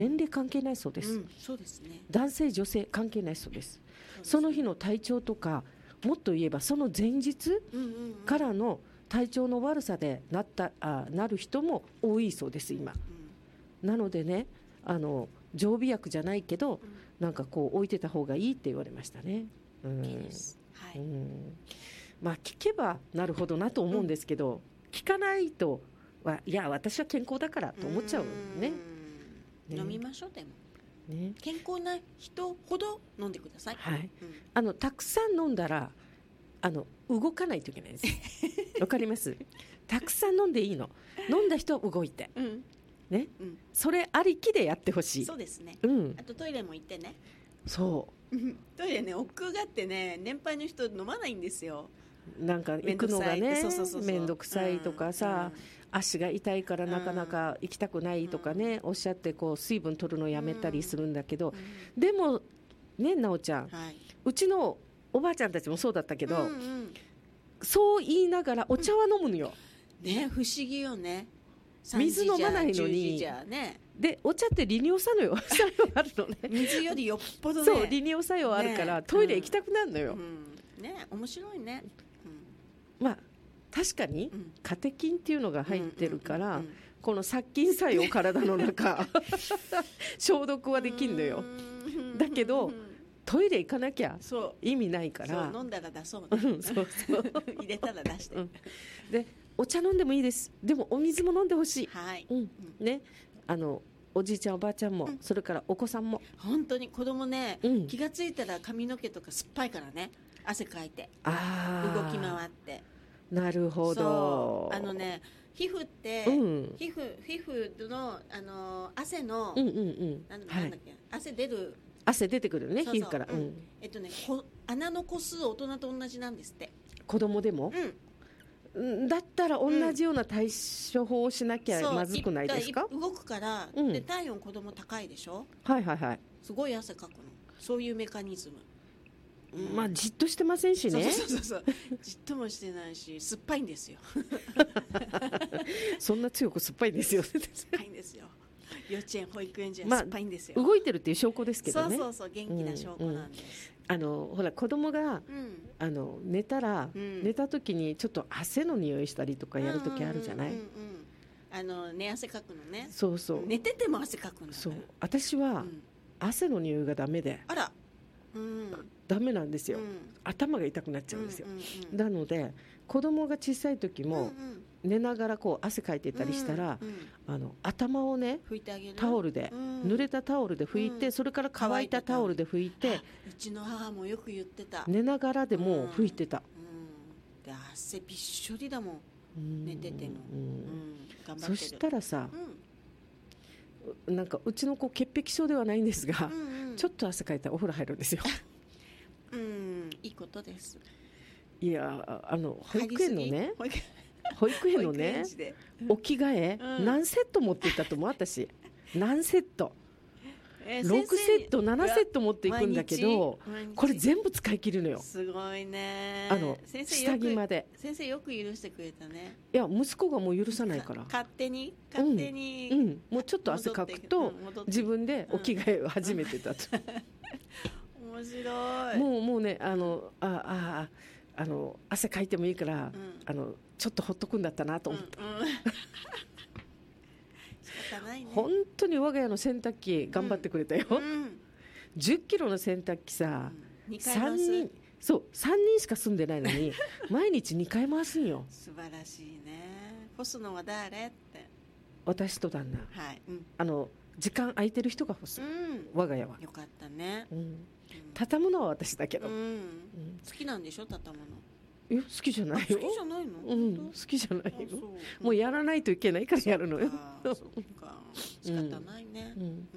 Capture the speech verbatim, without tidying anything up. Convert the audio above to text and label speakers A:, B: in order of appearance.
A: 年齢関係ないそうです、
B: うん、そうですね。
A: 男性女性関係ないそうです。その日の体調とか、もっと言えばその前日からの体調の悪さでなったあなる人も多いそうです今、うん、なのでね、あの常備薬じゃないけど、うん、なんかこう置いてた方がいいって言われましたね、うん、いいです、はい、うん、まあ聞けばなるほどなと思うんですけど、うん、聞かないとはいや私は健康だからと思っちゃうね。
B: ね、飲みましょう。でもね、健康な人ほど飲んでください、
A: はい、うん、あのたくさん飲んだらあの動かないといけないですわかります。たくさん飲んでいいの。飲んだ人は動いて、うんね、うん、それありきでやってほしい。
B: そうですね、
A: うん、
B: あとトイレも行ってね。
A: そう
B: トイレね、億劫があってね、年配の人飲まないんですよ。
A: なんか行くのがね面倒くさいとかさ、うんうん、足が痛いからなかなか行きたくないとかね、うん、おっしゃってこう水分取るのやめたりするんだけど、うん、でもね、なおちゃん、はい、うちのおばあちゃんたちもそうだったけど、うんうん、そう言いながらお茶は飲むのよ、
B: うん、ね、不思議よね。
A: 水飲まないのに、
B: ね、
A: でお茶って利尿作用作用あるのね
B: 水よりよっぽどね、
A: そう利尿作用あるから、ね、トイレ行きたくなるのよ、
B: うんうん、ね、面白いね、
A: うん、まあ確かにカテキンっていうのが入ってるから、この殺菌作用体の中消毒はできんのよ。だけどトイレ行かなきゃ意味ないから、
B: そう飲んだら出そう、ね、そうそう入れたら出して、うん、
A: でお茶飲んでもいいです。でもお水も飲んでほしい、
B: はい、
A: うんね、あのおじいちゃんおばあちゃんも、うん、それからお子さんも
B: 本当に子供ね、うん、気がついたら髪の毛とか酸っぱいからね、汗かいて動き回って。
A: なるほど。
B: あのね、皮膚って、うん、皮膚皮膚のあの汗の、うんうんうん、なんだっけ、はい、汗出る
A: 汗出てくるね、そうそう皮膚から、うん、
B: えっとね、穴の個数大人と同じなんですって。
A: 子供でも、うん、だったら同じような対処法をしなきゃまずくないですか。
B: 動くから、うん、で体温子供高いでしょ。
A: はいはいはい。
B: すごい汗かくの。そういうメカニズム。
A: うん、まあじっとしてませんしね。
B: そうそうそうそうじっともしてないし酸っぱいんですよ
A: そんな強く酸っぱいんですよ。
B: 酸っぱいんですよ。幼稚園保育園じゃ酸っぱいんですよ、
A: まあ、動いてるっていう証拠ですけどね。
B: そうそうそう、元気な証拠なんです、
A: うんうん、あのほら子供が、うん、あの寝たら、うん、寝た時にちょっと汗の匂いしたりとかやる時あるじゃない。
B: あの寝汗かくのね。
A: そうそう、
B: 寝てても汗かくの。
A: そう、私は、うん、汗の匂いがダメで、
B: あら、うん、
A: ダメなんですよ、うん、頭が痛くなっちゃうんですよ、うんうんうん、なので子供が小さい時も、うんうん、寝ながらこう汗かいてたりしたら、うんうん、あの頭をね
B: 拭いてあげる、
A: タオルで、うん、濡れたタオルで拭いて、うん、それから乾いたタオルで拭いて、
B: うちの母もよく言ってた。
A: 寝ながらでも拭いてた、
B: うん、で汗びっしょりだもん、うん、寝てても、うんうん、頑張ってる。
A: そしたらさ、うん、なんかうちの子潔癖症ではないんですが、うんうん、ちょっと汗かいたらお風呂入るんですよ
B: うん、いいことです。
A: いや、あの保育園のね保育園のねお着替え、うん、何セット持っていったと思う。私何セット、えー、ろくセットななセット持っていくんだけど、これ全部使い切るのよ。す
B: ごいね。
A: あの下着まで。
B: 先生よく許してくれたね。
A: いや息子がもう許さないから、
B: 勝手に勝手に、
A: うんうん、もうちょっと汗かくと、うん、自分でお着替えを始めてたと、
B: うん、面白い。
A: もうもうね、あのあああの汗かいてもいいから、うん、あのちょっとほっとくんだったなと思った、うんうん仕方ないね、本当に我が家の洗濯機頑張ってくれたよ、うんうん、じゅっキロの洗濯機さ、うん、さんにん、そうさんにんしか住んでないのに毎日にかい回すんよ。
B: 素晴らしいね。干すのは誰って。
A: 私と旦那、はい、うん、あの時間空いてる人が干す、うん、我が家は。
B: よかったね、うん、
A: 畳むのは私だけど、うんうん、
B: 好きなんでしょ畳むの。
A: え好きじゃないよ。
B: 好きじゃないの、
A: うん、好きじゃないよ。もうやらないといけないからやるのよ。
B: そうか、仕方ないね、うんうん